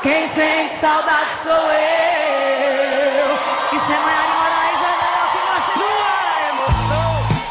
Quem sente saudade sou eu. Isso é maior